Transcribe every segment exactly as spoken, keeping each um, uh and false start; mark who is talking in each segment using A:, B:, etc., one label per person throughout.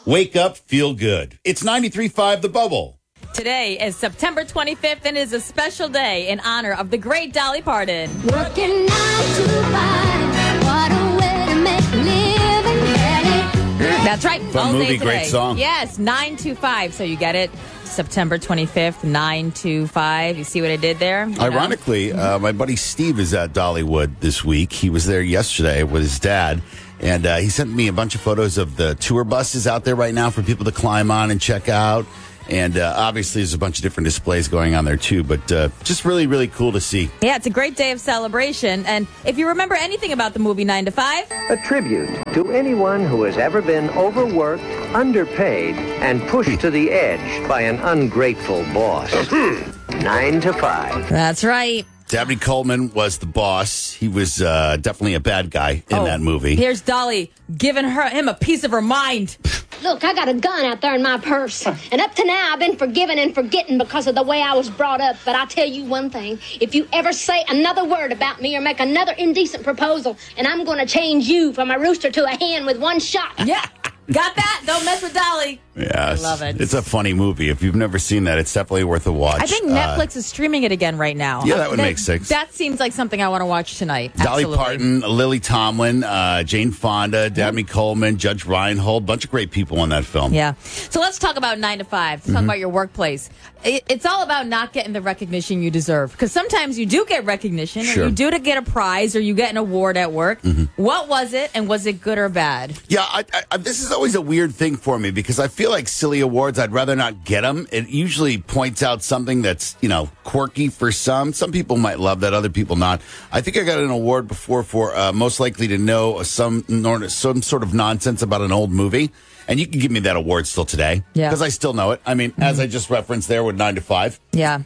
A: Wake up, feel good. It's ninety-three point five The Bubble.
B: Today is September twenty-fifth and is a special day in honor of the great Dolly Parton.
C: Working nine to five, what a way to make a living, Daddy.
B: That's right.
A: Fun
B: all
A: movie,
B: day today.
A: great song.
B: Yes, nine to five. So you get it. September twenty-fifth, nine to five. You see what I did there? You
A: Ironically, uh, my buddy Steve is at Dollywood this week. He was there yesterday with his dad, and uh, he sent me a bunch of photos of the tour buses out there right now for people to climb on and check out. And uh, obviously, there's a bunch of different displays going on there, too. But uh, just really, really cool to see.
B: Yeah, it's a great day of celebration. And if you remember anything about the movie nine to five...
D: A tribute to anyone who has ever been overworked, underpaid, and pushed to the edge by an ungrateful boss. Nine to five.
B: That's right.
A: Dabney Coleman was the boss. He was uh, definitely a bad guy in
B: Oh,
A: that movie.
B: Here's Dolly giving her him a piece of her mind.
C: Look, I got a gun out there in my purse. And up to now, I've been forgiven and forgetting because of the way I was brought up. But I'll tell you one thing. If you ever say another word about me or make another indecent proposal, and I'm going to change you from a rooster to a hen with one shot.
B: Yeah. Got that? Don't mess with Dolly.
A: Yes.
B: I love it.
A: It's a funny movie. If you've never seen that, it's definitely worth a watch.
B: I think Netflix uh, is streaming it again right now.
A: Yeah, that would make sense.
B: That seems like something I want to watch tonight.
A: Dolly
B: Absolutely.
A: Parton, Lily Tomlin, uh, Jane Fonda, Dabney Coleman, Judge Reinhold, bunch of great people in that film.
B: Yeah. So let's talk about nine to five. Let's talk
A: Mm-hmm.
B: about your workplace. It, it's all about not getting the recognition you deserve. Because sometimes you do get recognition,
A: Sure.
B: or you do to get a prize, or you get an award at work.
A: Mm-hmm.
B: What was it, and was it good or bad?
A: Yeah, I, I, this is always a weird thing for me because I feel like silly awards, I'd rather not get them. It usually points out something that's, you know, quirky for some. Some people might love that, other people not. I think I got an award before for uh, most likely to know some some sort of nonsense about an old movie. And you can give me that award still today.
B: Yeah.
A: Because I still know it. I mean, mm-hmm. as I just referenced there with nine to five.
B: Yeah.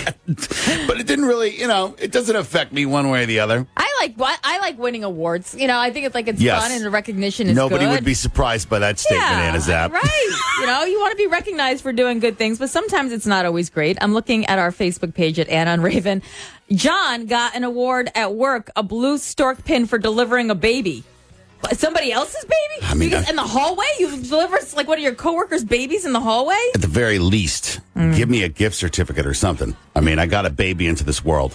A: But it didn't really, you know, it doesn't affect me one way or the other.
B: I like what I like winning awards. You know, I think it's like it's
A: Yes.
B: fun and the recognition is
A: Nobody
B: good.
A: would be surprised by that statement,
B: yeah,
A: Anna Zapp.
B: Right. You know, you want to be recognized for doing good things, but sometimes it's not always great. I'm looking at our Facebook page at Anna and Raven. John got an award at work, a blue stork pin for delivering a baby. Somebody else's baby?
A: I mean,
B: because
A: I-
B: in the hallway? You deliver like one of your coworkers' babies in the hallway?
A: At the very least,
B: Mm.
A: give me a gift certificate or something. I mean, I got a baby into this world.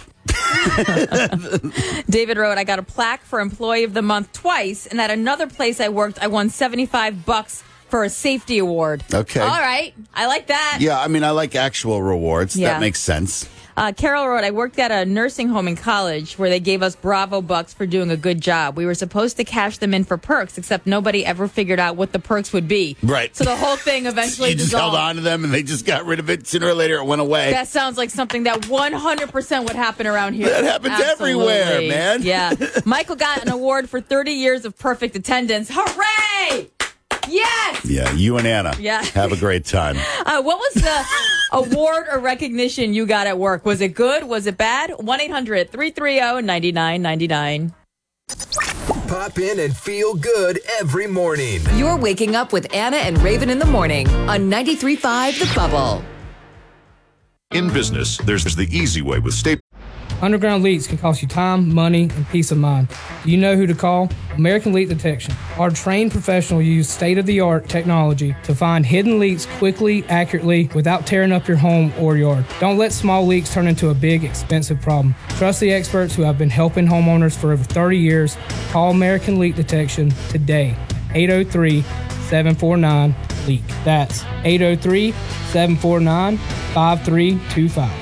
B: David wrote, I got a plaque for Employee of the Month twice, and at another place I worked, I won seventy-five bucks for a safety award.
A: Okay.
B: All right. I like that.
A: Yeah, I mean, I like actual rewards.
B: Yeah.
A: That makes sense.
B: Uh, Carol wrote, I worked at a nursing home in college where they gave us Bravo bucks for doing a good job. We were supposed to cash them in for perks, except nobody ever figured out what the perks would be.
A: Right.
B: So the whole thing eventually
A: You just
B: dissolved.
A: held on to them and they just got rid of it. Sooner or later, it went away.
B: That sounds like something that one hundred percent would happen around here.
A: That happens
B: Absolutely.
A: everywhere, man.
B: Yeah. Michael got an award for thirty years of perfect attendance. Hooray! Yes!
A: Yeah, you and Anna.
B: Yeah.
A: Have a great time.
B: Uh, what was the award or recognition you got at work? Was it good? Was it bad? one eight hundred three three zero nine nine nine nine.
E: Pop in and feel good every morning.
F: You're waking up with Anna and Raven in the morning on ninety-three point five The Bubble.
G: In business, there's the easy way with State.
H: Underground leaks can cost you time, money, and peace of mind. You know who to call? American Leak Detection. Our trained professionals use state-of-the-art technology to find hidden leaks quickly, accurately, without tearing up your home or yard. Don't let small leaks turn into a big, expensive problem. Trust the experts who have been helping homeowners for over thirty years. Call American Leak Detection today. eight oh three, seven four nine, LEAK. That's eight oh three, seven four nine, five three two five.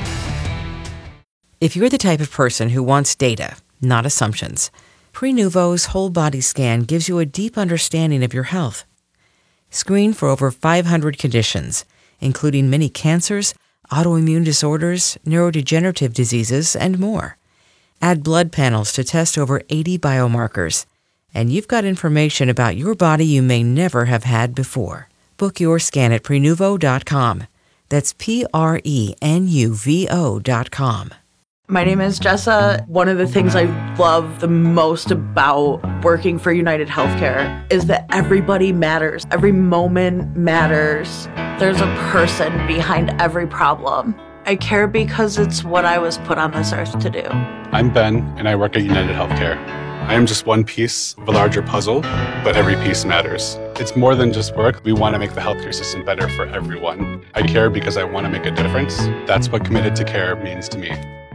I: If you're the type of person who wants data, not assumptions, Prenuvo's whole body scan gives you a deep understanding of your health. Screen for over five hundred conditions, including many cancers, autoimmune disorders, neurodegenerative diseases, and more. Add blood panels to test over eighty biomarkers, and you've got information about your body you may never have had before. Book your scan at Prenuvo dot com. That's P R E N U V O dot com.
J: My name is Jessa. One of the things I love the most about working for United Healthcare is that everybody matters. Every moment matters. There's a person behind every problem. I care because it's what I was put on this earth to do.
K: I'm Ben, and I work at United Healthcare. I am just one piece of a larger puzzle, but every piece matters. It's more than just work. We want to make the healthcare system better for everyone. I care because I want to make a difference. That's what committed to care means to me.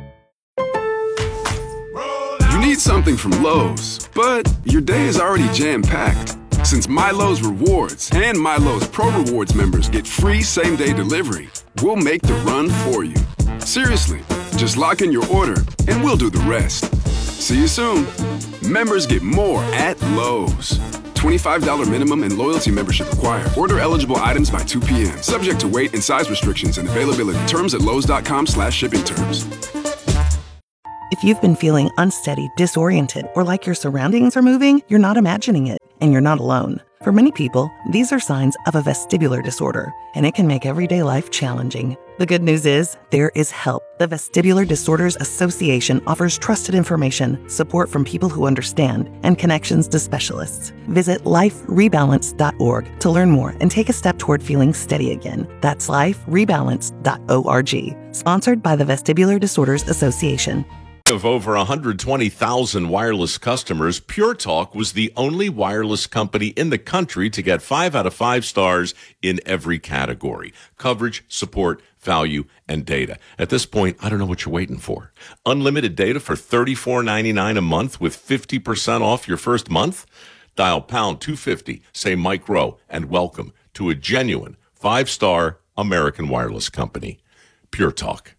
L: You need something from Lowe's, but your day is already jam-packed. Since MyLowe's Rewards and MyLowe's Pro Rewards members get free same-day delivery, we'll make the run for you. Seriously, just lock in your order and we'll do the rest. See you soon. Members get more at Lowe's. twenty-five dollars minimum and loyalty membership required. Order eligible items by two p.m. Subject to weight and size restrictions and availability. Terms at lowes.com slash shipping terms.
M: If you've been feeling unsteady, disoriented, or like your surroundings are moving, you're not imagining it, and you're not alone. For many people, these are signs of a vestibular disorder, and it can make everyday life challenging. The good news is, there is help. The Vestibular Disorders Association offers trusted information, support from people who understand, and connections to specialists. Visit life rebalance dot org to learn more and take a step toward feeling steady again. That's life rebalance dot org. Sponsored by the Vestibular Disorders Association.
N: Of over one hundred twenty thousand wireless customers, Pure Talk was the only wireless company in the country to get five out of five stars in every category: coverage, support, value, and data. At this point, I don't know what you're waiting for. Unlimited data for thirty-four ninety-nine a month with fifty percent off your first month? Dial pound two fifty, say Mike Rowe, and welcome to a genuine five-star American wireless company. Pure Talk.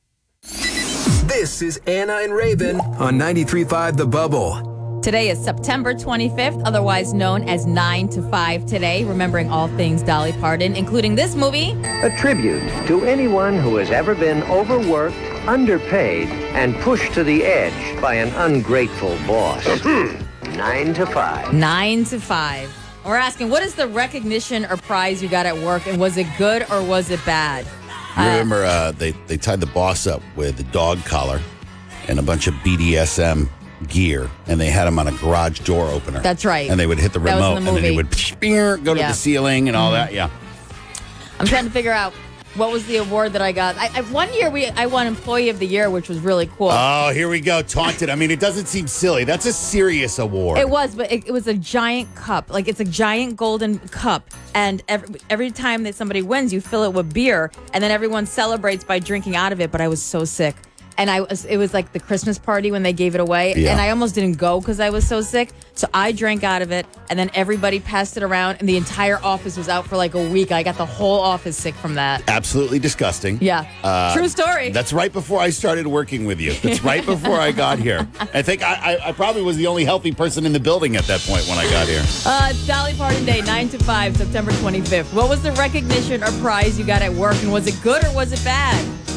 E: This is Anna and Raven on ninety-three point five The Bubble.
B: Today is September twenty-fifth, otherwise known as nine to five today, remembering all things Dolly Parton, including this movie.
D: A tribute to anyone who has ever been overworked, underpaid, and pushed to the edge by an ungrateful boss. Nine to five.
B: Nine to five. We're asking, what is the recognition or prize you got at work, and was it good or was it bad?
A: You remember uh, they, they tied the boss up with a dog collar and a bunch of B D S M gear, and they had him on a garage door opener.
B: That's right.
A: And they would hit the
B: That was in
A: remote,
B: the
A: and then he
B: movie.
A: would psh, go to
B: Yeah.
A: the ceiling and all
B: Mhm.
A: that. Yeah.
B: I'm trying to figure out what was the award that I got. I, I, one year we I won Employee of the Year, which was really cool.
A: Oh, here we go. Taunted. I mean, it doesn't seem silly. That's a serious award.
B: It was, but it, it was a giant cup. Like, it's a giant golden cup. And every, every time that somebody wins, you fill it with beer. And then everyone celebrates by drinking out of it. But I was so sick. And I was, it was like the Christmas party when they gave it away.
A: Yeah.
B: And I almost didn't go because I was so sick. So I drank out of it. And then everybody passed it around. And the entire office was out for like a week. I got the whole office sick from that.
A: Absolutely disgusting.
B: Yeah.
A: Uh,
B: True story.
A: That's right before I started working with you. That's right before I got here. I think I, I, I probably was the only healthy person in the building at that point when I got here.
B: Uh, it's Dolly Parton Day, nine to five, September twenty-fifth. What was the recognition or prize you got at work, and was it good or was it bad?